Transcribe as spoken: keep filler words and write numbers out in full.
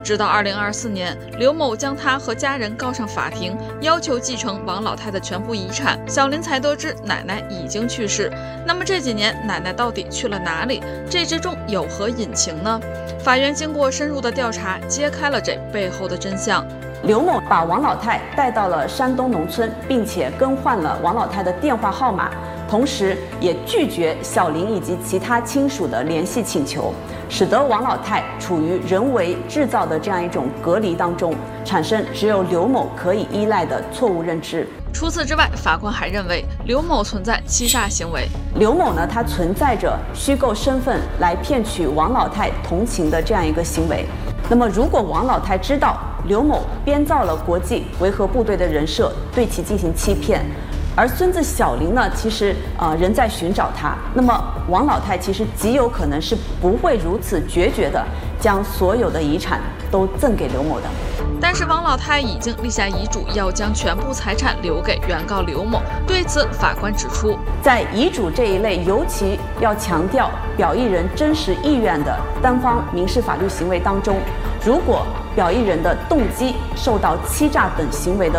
直到二零二四年，刘某将他和家人告上法庭，要求继承王老太的全部遗产。小林才得知奶奶已经去世。那么这几年奶奶到底去了哪里？这之中有何隐情呢？法院经过深入的调查，揭开了这背后的真相。 刘某把王老太带到了山东农村，并且更换了王老太的电话号码，同时也拒绝小林以及其他亲属的联系请求，使得王老太处于人为制造的这样一种隔离当中，产生只有刘某可以依赖的错误认知。 除此之外，法官还认为刘某存在欺诈行为。 刘某呢，他存在着虚构身份来骗取王老太同情的这样一个行为。那么，如果王老太知道刘某编造了国际维和部队的人设，对其进行欺骗，而孙子小林呢，其实呃仍在寻找他，那么王老太其实极有可能是不会如此决绝的将所有的遗产都赠给刘某的。 但是王老太已经立下遗嘱，要将全部财产留给原告刘某。对此，法官指出， 在遗嘱这一类尤其要强调表意人真实意愿的单方民事法律行为当中，如果表意人的动机受到欺诈等行为的